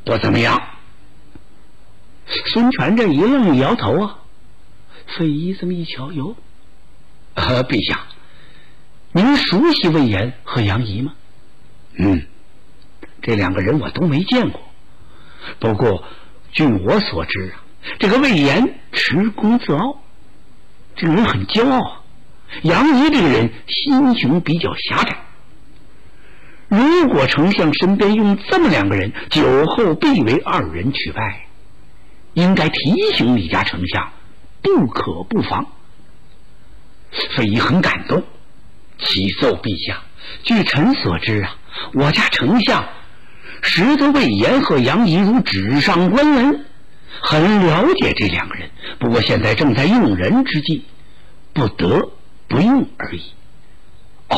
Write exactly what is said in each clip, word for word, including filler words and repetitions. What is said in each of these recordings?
不怎么样。孙权这一愣一摇头啊，费祎这么一瞧，哟，呃，陛下，您熟悉魏延和杨仪吗？嗯，这两个人我都没见过。不过据我所知啊，这个魏延持功自傲，这个人很骄傲啊。杨仪这个人心胸比较狭窄。如果丞相身边用这么两个人，酒后必为二人取败，应该提醒李家丞相，不可不防。费祎很感动，启奏陛下，据臣所知啊，我家丞相识得魏延和杨仪如纸上观文，很了解这两个人，不过现在正在用人之际，不得不用而已。哦，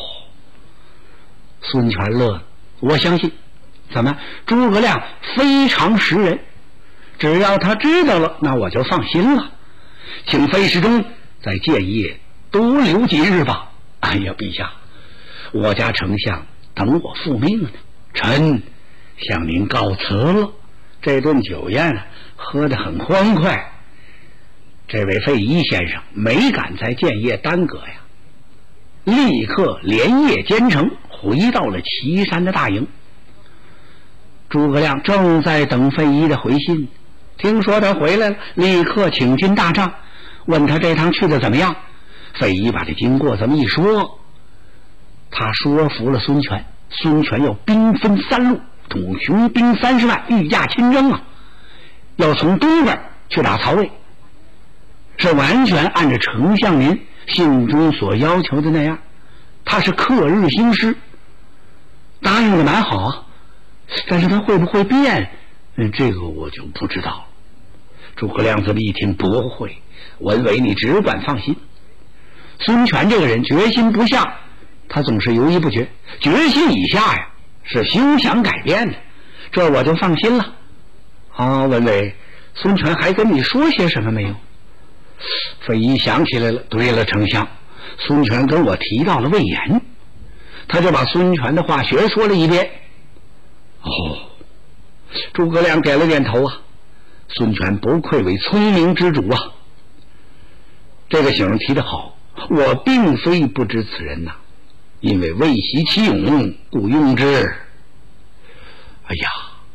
孙权乐了，我相信怎么诸葛亮非常识人，只要他知道了，那我就放心了。请费侍中在建业多留几日吧。哎呀，陛下，我家丞相等我复命呢，臣向您告辞了。这顿酒宴啊，喝得很欢快。这位费祎先生没敢在建业耽搁呀，立刻连夜兼程回到了岐山的大营。诸葛亮正在等费祎的回信，听说他回来了，立刻请进大帐，问他这趟去的怎么样。费祎把这经过这么一说，他说服了孙权。孙权要兵分三路，统雄兵三十万，御驾亲征啊，要从东边去打曹魏，是完全按照丞相您信中所要求的那样。他是克日兴师，答应的蛮好啊，但是他会不会变，嗯，这个我就不知道了。诸葛亮这么一听，不会，文伟你只管放心。孙权这个人决心不下，他总是犹豫不决，决心以下呀是休想改变的，这我就放心了。啊，文伟，孙权还跟你说些什么没有？费祎想起来了，对了，丞相，孙权跟我提到了魏延，他就把孙权的话学说了一遍。哦，诸葛亮点了点头啊，孙权不愧为聪明之主啊，这个醒提得好，我并非不知此人呐、啊，因为未习其勇，故用之。哎呀，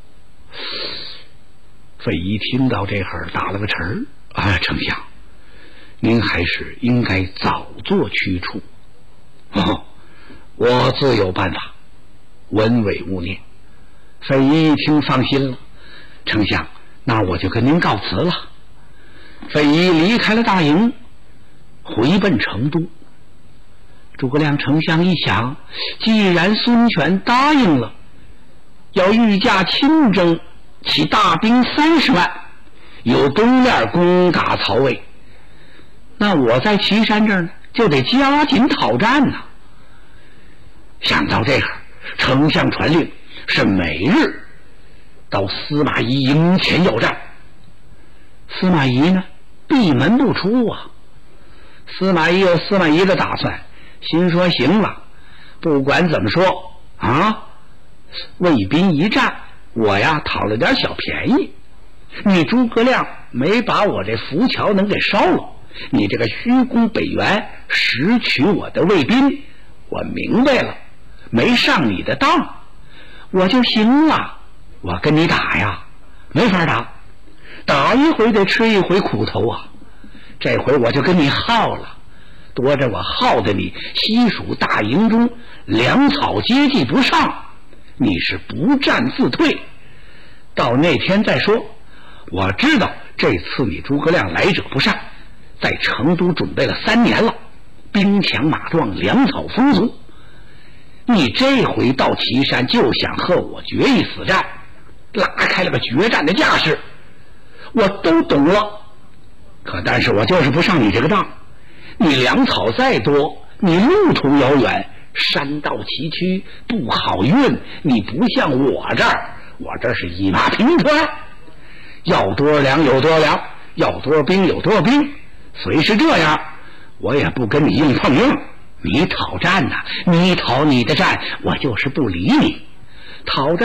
费祎听到这会儿打了个沉儿啊，丞相，您还是应该早做驱除。哦，我自有办法，文伟勿念。费祎一听放心了，丞相，那我就跟您告辞了。费祎离开了大营，回奔成都。诸葛亮丞相一想，既然孙权答应了要御驾亲征，起大兵三十万，由东面攻打曹魏，那我在岐山这儿呢，就得加紧讨战呐、啊。想到这个，丞相传令是每日到司马懿营前要战。司马懿呢，闭门不出啊。司马懿有司马懿的打算，心说行了，不管怎么说啊，魏兵一战，我呀讨了点小便宜，你诸葛亮没把我这浮桥能给烧了，你这个虚攻北原，拾取我的魏兵，我明白了，没上你的当，我就行了。我跟你打呀，没法打，打一回得吃一回苦头啊。这回我就跟你耗了，多着我耗的你西蜀大营中粮草接济不上，你是不战自退，到那天再说。我知道这次你诸葛亮来者不善，在成都准备了三年了，兵强马壮，粮草丰足，你这回到岐山就想和我决一死战，拉开了个决战的架势，我都懂了。可但是我就是不上你这个当，你粮草再多，你路途遥远，山道崎岖，不好运，你不像我这儿，我这是一马平川，要多少粮有多少粮，要多少兵有多少兵，虽是这样，我也不跟你硬碰硬。你讨战呐、啊，你讨你的战，我就是不理你。讨战